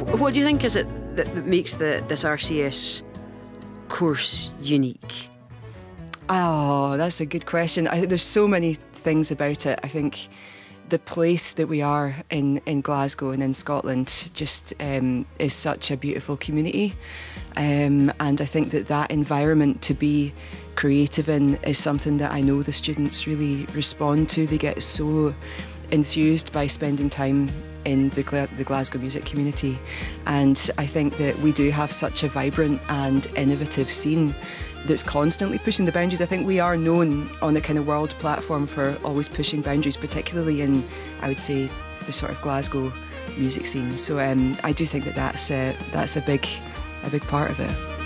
What do you think is it that makes this RCS course unique? Oh, that's a good question. I think there's so many things about it. I think the place that we are in Glasgow and in Scotland just is such a beautiful community. And I think that environment to be creative in is something that I know the students really respond to. They get so enthused by spending time in the Glasgow music community. And I think that we do have such a vibrant and innovative scene that's constantly pushing the boundaries. I think we are known on the kind of world platform for always pushing boundaries, particularly in, I would say, the sort of Glasgow music scene. So I do think that's a big part of it.